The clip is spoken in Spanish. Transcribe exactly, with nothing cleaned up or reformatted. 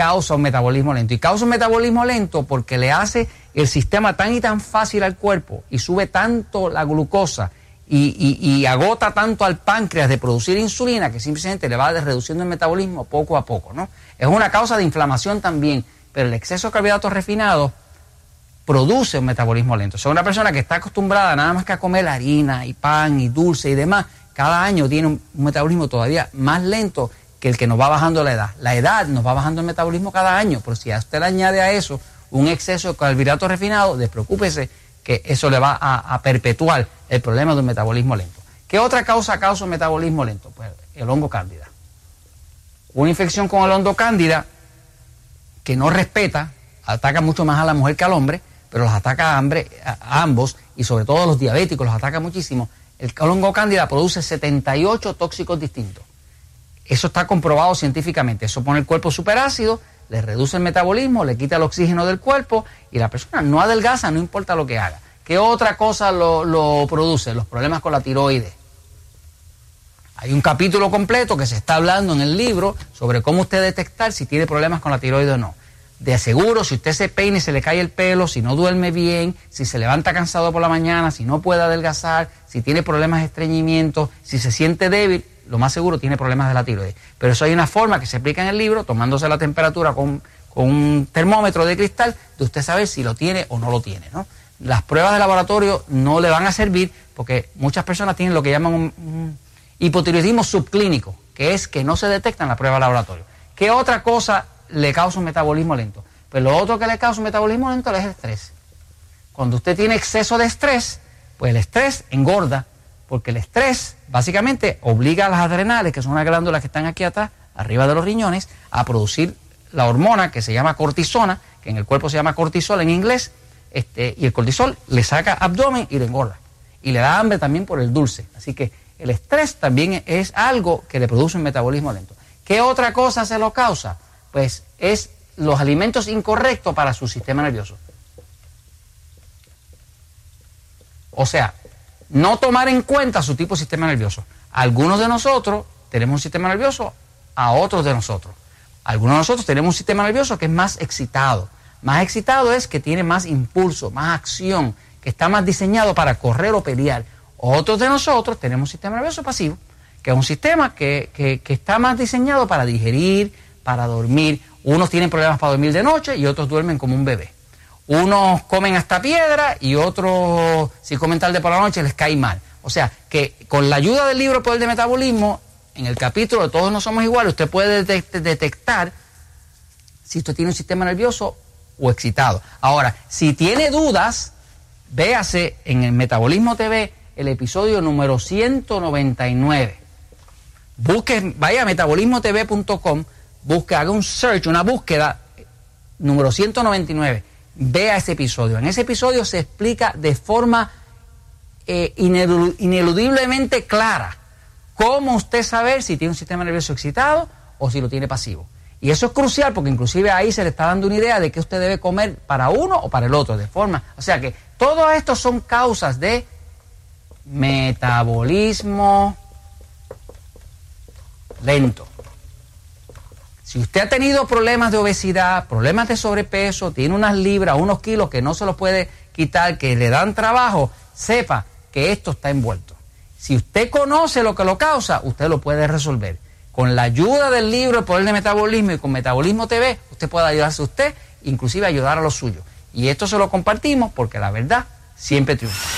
causa un metabolismo lento. Y causa un metabolismo lento porque le hace el sistema tan y tan fácil al cuerpo y sube tanto la glucosa y, y, y agota tanto al páncreas de producir insulina que simplemente le va reduciendo el metabolismo poco a poco, ¿no? Es una causa de inflamación también, pero el exceso de carbohidratos refinados produce un metabolismo lento. O sea, una persona que está acostumbrada nada más que a comer harina y pan y dulce y demás, cada año tiene un, un metabolismo todavía más lento que el que nos va bajando la edad. La edad nos va bajando el metabolismo cada año, pero si a usted le añade a eso un exceso de carbohidratos refinados, despreocúpese que eso le va a, a perpetuar el problema de un metabolismo lento. ¿Qué otra causa causa un metabolismo lento? Pues el hongo cándida. Una infección con el hongo cándida que no respeta, ataca mucho más a la mujer que al hombre, pero los ataca a, hambre, a ambos, y sobre todo a los diabéticos los ataca muchísimo. El hongo cándida produce setenta y ocho tóxicos distintos. Eso está comprobado científicamente. Eso pone el cuerpo superácido, le reduce el metabolismo, le quita el oxígeno del cuerpo y la persona no adelgaza, no importa lo que haga. ¿Qué otra cosa lo, lo produce? Los problemas con la tiroides. Hay un capítulo completo que se está hablando en el libro sobre cómo usted detectar si tiene problemas con la tiroides o no. De seguro, si usted se peina y se le cae el pelo, si no duerme bien, si se levanta cansado por la mañana, si no puede adelgazar, si tiene problemas de estreñimiento, si se siente débil, lo más seguro tiene problemas de la tiroides. Pero eso hay una forma que se explica en el libro, tomándose la temperatura con, con un termómetro de cristal, de usted saber si lo tiene o no lo tiene, ¿no? Las pruebas de laboratorio no le van a servir porque muchas personas tienen lo que llaman un, un hipotiroidismo subclínico, que es que no se detecta en la prueba de laboratorio. ¿Qué otra cosa le causa un metabolismo lento? Pues lo otro que le causa un metabolismo lento es el estrés. Cuando usted tiene exceso de estrés, pues el estrés engorda, porque el estrés básicamente obliga a las adrenales, que son unas glándulas que están aquí atrás, arriba de los riñones, a producir la hormona que se llama cortisona, que en el cuerpo se llama cortisol en inglés, este, y el cortisol le saca abdomen y le engorda. Y le da hambre también por el dulce. Así que el estrés también es algo que le produce un metabolismo lento. ¿Qué otra cosa se lo causa? Pues es los alimentos incorrectos para su sistema nervioso. O sea, no tomar en cuenta su tipo de sistema nervioso. Algunos de nosotros tenemos un sistema nervioso a otros de nosotros. Algunos de nosotros tenemos un sistema nervioso que es más excitado. Más excitado es que tiene más impulso, más acción, que está más diseñado para correr o pelear. Otros de nosotros tenemos un sistema nervioso pasivo, que es un sistema que, que, que está más diseñado para digerir, para dormir. Unos tienen problemas para dormir de noche y otros duermen como un bebé. Unos comen hasta piedra y otros, si comen tarde por la noche, les cae mal. O sea, que con la ayuda del libro Poder de Metabolismo, en el capítulo de Todos no somos iguales, usted puede detectar si usted tiene un sistema nervioso o excitado. Ahora, si tiene dudas, véase en el Metabolismo T V el episodio número ciento noventa y nueve. Busque, vaya a metabolismo t v punto com, busque, haga un search, una búsqueda, número ciento noventa y nueve. Vea ese episodio. En ese episodio se explica de forma eh, inelu- ineludiblemente clara cómo usted saber si tiene un sistema nervioso excitado o si lo tiene pasivo. Y eso es crucial porque inclusive ahí se le está dando una idea de qué usted debe comer para uno o para el otro, de forma... O sea que todo esto son causas de metabolismo lento. Si usted ha tenido problemas de obesidad, problemas de sobrepeso, tiene unas libras, unos kilos que no se los puede quitar, que le dan trabajo, sepa que esto está envuelto. Si usted conoce lo que lo causa, usted lo puede resolver. Con la ayuda del libro El Poder de Metabolismo y con Metabolismo T V, usted puede ayudarse a usted, inclusive ayudar a los suyos. Y esto se lo compartimos porque la verdad siempre triunfa.